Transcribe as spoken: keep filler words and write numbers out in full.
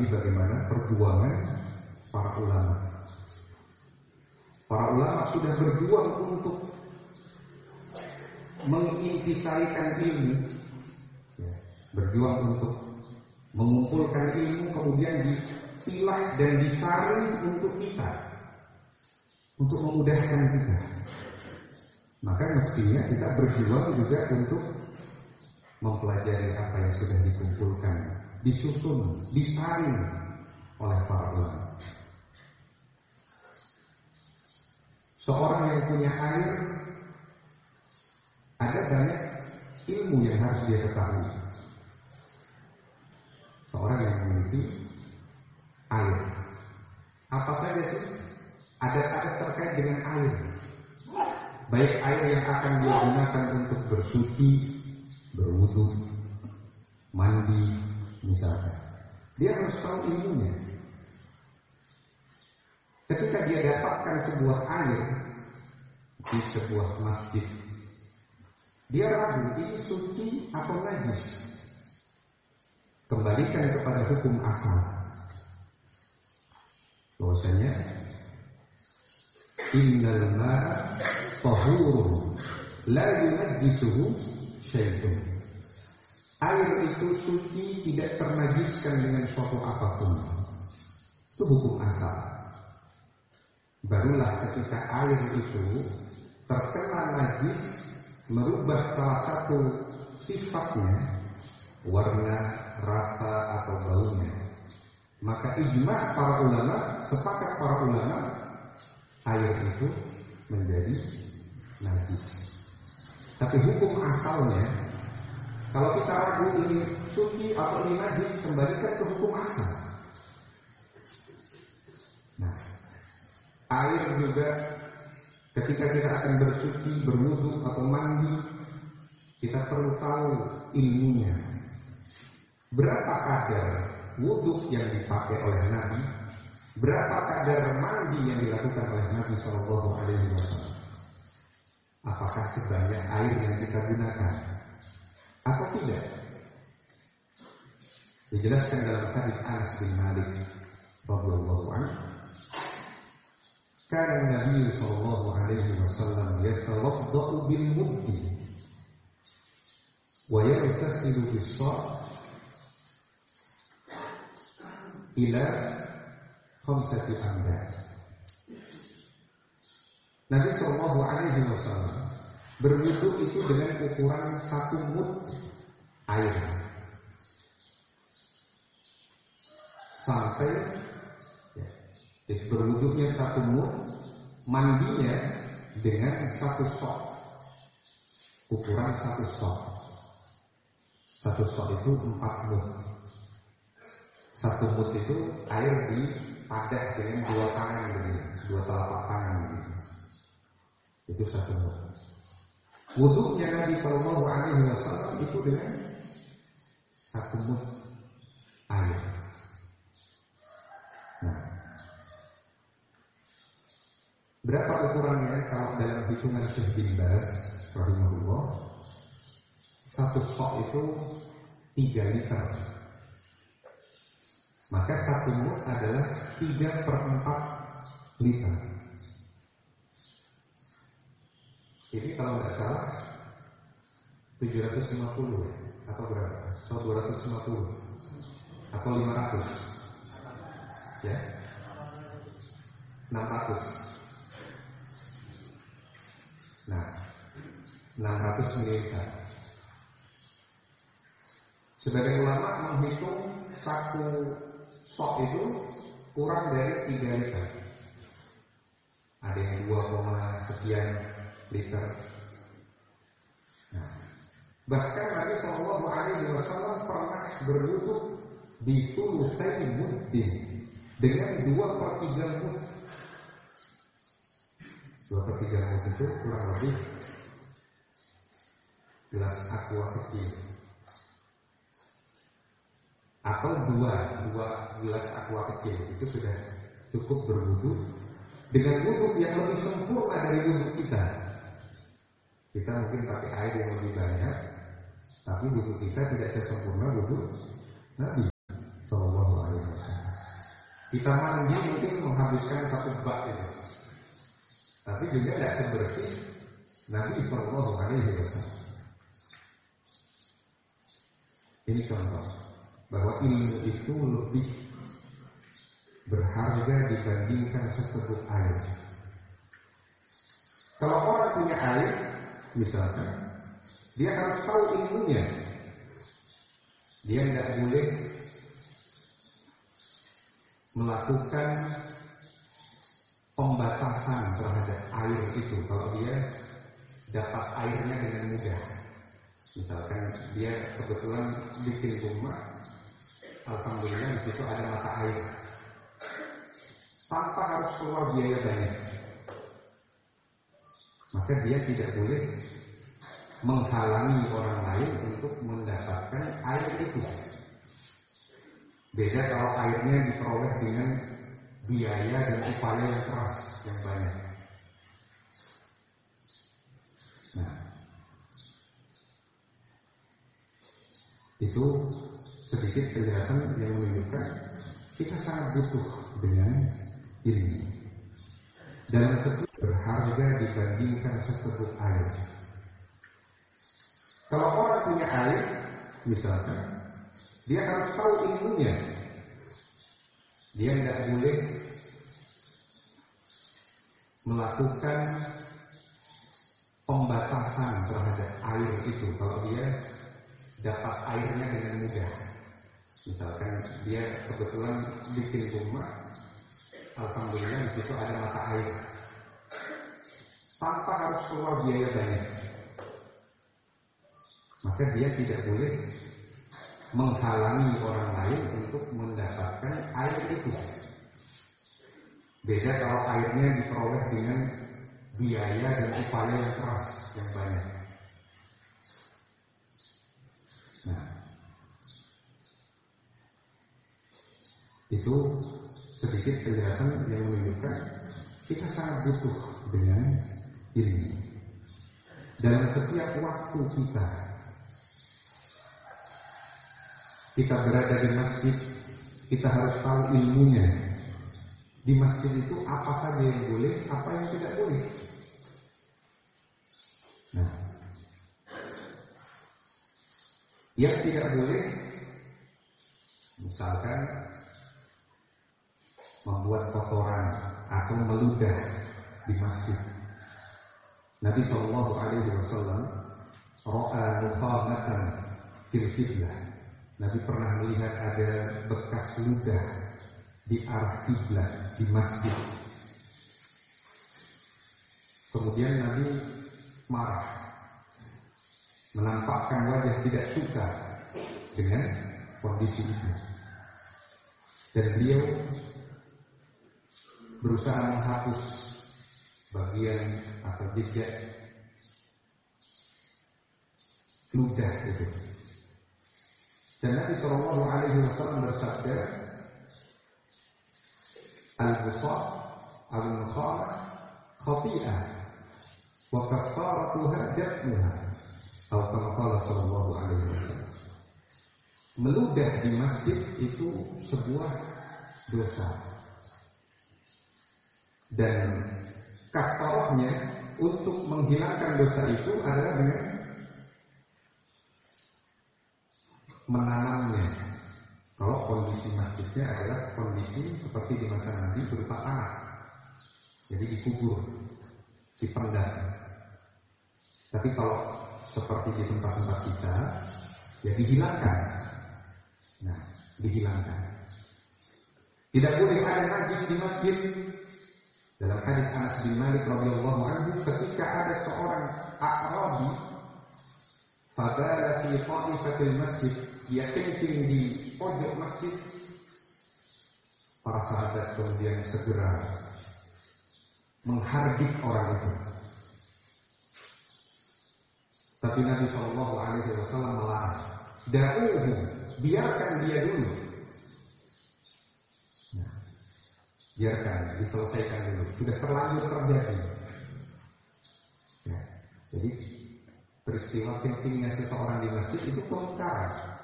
bagaimana perjuangan para ulama. Para ulama sudah berjuang untuk mengintisarikan ilmu, ya, berjuang untuk mengumpulkan ilmu, kemudian dipilah dan disaring untuk kita, untuk memudahkan kita. Maka mestinya kita berjuang juga untuk mempelajari apa yang sudah dikumpulkan, disusun, disaring oleh para ulama. Seorang yang punya air, ada banyak ilmu yang harus dia ketahui. Seorang yang memiliki air, apa saja sih adat-adat terkait dengan air? Baik air yang akan dia gunakan untuk bersuci, berwudu, mandi, misalnya. Dia harus tahu ilmunya. Ketika dia dapatkan sebuah air di sebuah masjid, dia ragu ini suci atau najis. Kembalikan kepada hukum asal. Bahwasanya innal ma'a tahurun la yunajjisuhu syai'un. Air itu suci, tidak ternajiskan dengan suatu apapun. Itu hukum asal. Barulah ketika air itu terkena najis, merubah salah satu sifatnya, warna, rasa atau baunya, maka ijma' para ulama, sepakat para ulama, air itu menjadi najis. Tapi hukum asalnya, kalau kita ragu ini suci atau ini najis, kembalikan ke hukum asal. Nah, air juga ketika kita akan bersuci, berwudu atau mandi, kita perlu tahu ilmunya. Berapa kadar wudu yang dipakai oleh Nabi? Berapa kadar mandi yang dilakukan oleh Nabi Shallallahu Alaihi Wasallam? Apakah sebanyak air yang kita gunakan atau tidak? Dijelaskan dalam hadis Anas bin Malik radhiyallahu anhu, kana Nabi Shallallahu Alaihi Wasallam yatawaddau bil muddi wa yaghtasilu bis sa' ila khamsati amdad. Nabi Shallallahu Alaihi Wasallam berwudu itu dengan ukuran satu mud air, sampai ya, berwudunya satu mud, mandinya dengan satu sok, ukuran satu sok. Satu sok itu empat mud. Satu mud itu air dipadat dengan dua tangan begini, dua telapak tangan begini. Itu satu mud. Wudunya Nabi Shallallahu Alaihi Wasallam itu dengan satu mud air. Nah, berapa ukurannya kalau dalam hitungan Syekh bin Baz rahimahullah? Satu sok itu tiga liter. Maka satu mud adalah tiga per empat liter. Ini kalau nggak salah tujuh ratus lima puluh atau berapa? Atau dua ratus lima puluh atau lima ratus? Ya, enam ratus. Nah, enam ratus mililiter. Sebagian ulama menghitung satu sok itu kurang dari tiga liter. Ada yang dua koma sekian liter. Nah, bahkan Nabi Shallallahu Alaihi Wasallam pernah berwudu di sulusai muddin dengan dua per tiga mud. Dua per tiga mud itu kurang lebih gelas aqua kecil, atau dua dua gelas aqua kecil itu sudah cukup berwudu dengan wudu yang lebih sempurna dari wudu kita. Kita mungkin pakai air yang lebih banyak, tapi wudu kita tidak sesempurna wudu Nabi Sallallahu Alaihi Wasallam. Kita mandi mungkin menghabiskan satu bak itu, tapi juga tidak sebersih Nabi Shallallahu Alaihi Wasallam. Ini contoh bahwa ilmu itu lebih berharga dibandingkan seteguk air. Kalau orang punya air, misalkan, dia harus tahu ilmunya. Dia tidak boleh melakukan pembatasan terhadap air itu kalau dia dapat airnya dengan mudah. Misalkan dia kebetulan bikin rumah, alhamdulillah di situ ada mata air, tanpa harus keluar biaya banyak, maka dia tidak boleh menghalangi orang lain untuk mendapatkan air itu. Beda kalau airnya diperoleh dengan biaya dan upaya yang keras yang banyak. Nah, itu sedikit penjelasan yang menunjukkan kita sangat butuh dengan ilmu. Dalam setiap berharga dibandingkan seteguk air. Kalau orang punya air, misalkan, dia harus tahu ilmunya. Dia tidak boleh melakukan pembatasan terhadap air itu kalau dia dapat airnya dengan mudah. Misalkan dia kebetulan bikin rumah, alhamdulillah di situ ada mata air, tanpa harus keluar biaya banyak, maka dia tidak boleh menghalangi orang lain untuk mendapatkan air itu. Beda kalau airnya diperoleh dengan biaya dan upaya yang keras yang banyak. Nah, itu sedikit penjelasan yang menunjukkan kita sangat butuh dengan ilmu. Dalam setiap waktu kita, kita berada di masjid, kita harus tahu ilmunya. Di masjid itu apa saja yang boleh, apa yang tidak boleh. Nah, yang tidak boleh, misalkan membuat kotoran atau meludah di masjid. Nabi Shallallahu Alaihi Wasallam ro'a mukhamatan fil qiblah. Nabi pernah melihat ada bekas ludah di arah kiblat di masjid. Kemudian Nabi marah, menampakkan wajah tidak suka dengan kondisi itu. Dan beliau berusaha menghapus bagian atau jejak ludah itu. Dan Nabi Shallallahu Alaihi Wasallam bersabda, al-busaq al-mukhamah khati'ah wa kafaratuha dafnuha, atau kama qala sallallahu alaihi wasallam. Meludah di masjid itu sebuah dosa, dan kafarahnya untuk menghilangkan dosa itu adalah dengan menanamnya. Kalau kondisi masjidnya adalah kondisi seperti di masa nanti berupa tanah, jadi dikubur, dipendam. Tapi kalau seperti di tempat-tempat kita, ya dihilangkan. Nah, dihilangkan. Tidak boleh ada najis di masjid. Dalam hadis Anas bin Malik radhiyallahu anhu, ketika ada seorang A'rabi fabala fi qa'ifatil masjid, dia kencing di pojok masjid, para sahabat kemudian segera menghardik orang itu. Tapi Nabi Shallallahu Alaihi Wasallam melarang. Da'uhu, biarkan dia dulu. Nah, biarkan, diselesaikan dulu. Sudah terlanjur terjadi. Ya, jadi peristiwa kencingnya seseorang di masjid itu kemungkaran.